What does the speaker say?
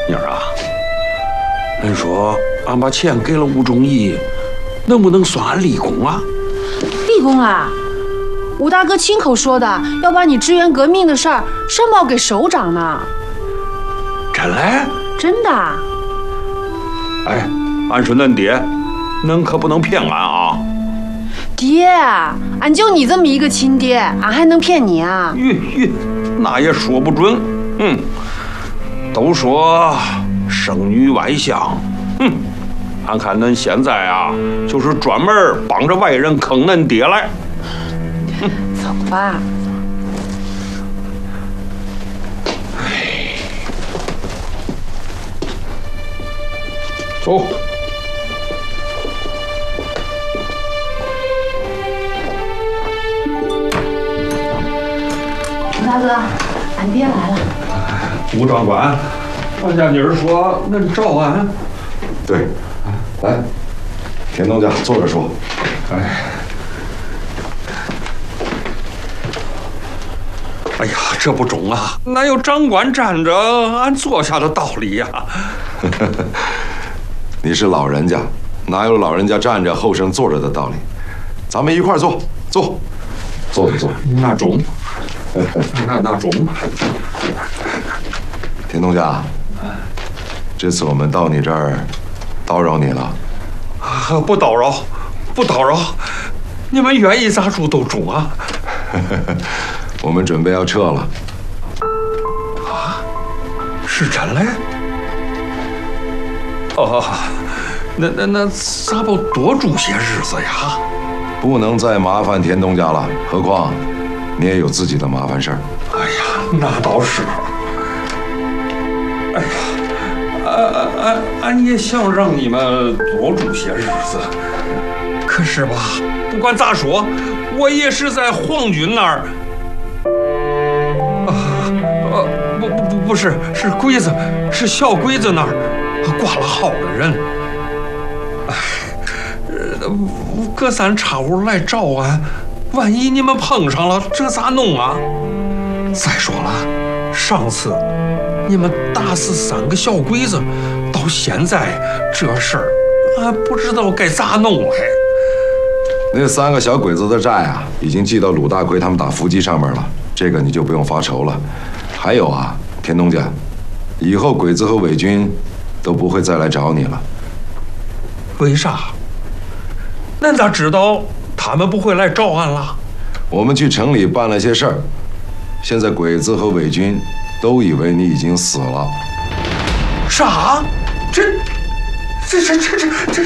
妮儿啊，恁说俺把钱给了吴忠义，能不能算俺立功啊？ 立功啊！吴大哥亲口说的，要把你支援革命的事儿上报给首长呢。 真嘞？ 真的。 哎，俺是恁爹，恁可不能骗俺啊！ 爹，俺就你这么一个亲爹，俺还能骗你啊？ 那也说不准。都说生女外相，俺看恁现在啊，就是专门帮着外人坑恁爹来。 走吧。 走。 吴大哥，俺爹来了。 吴长官，俺家妮儿说恁找俺。 对，来，田东家坐着说。 哎呀，这不中啊！哪有长官站着俺坐下的道理呀？ 你是老人家，哪有老人家站着后生坐着的道理？咱们一块儿坐，坐。 那中，那中。 田东家，这次我们到你这儿，叨扰你了。 不叨扰，不叨扰，你们愿意咋住都中啊。 我们准备要撤了。 啊，是真嘞？哦，那咋不多住些日子呀？ 不能再麻烦田东家了，何况你也有自己的麻烦事儿。 哎呀，那倒是。哎呀，俺也想让你们多住些日子，可是吧，不管咋说，我也是在皇军那儿。不是鬼子，是小鬼子那儿挂了号的人。隔三差五来找俺，万一你们碰上了，这咋弄啊？再说了，上次你们打死3个小鬼子，到现在这事儿俺不知道该咋弄了。 那3个小鬼子的债啊，已经记到鲁大奎他们打伏击上面了，这个你就不用发愁了。还有啊，田东家，以后鬼子和伪军都不会再来找你了。 为啥？恁咋知道他们不会来找俺了？ 我们去城里办了些事儿，现在鬼子和伪军都以为你已经死了。 啥？这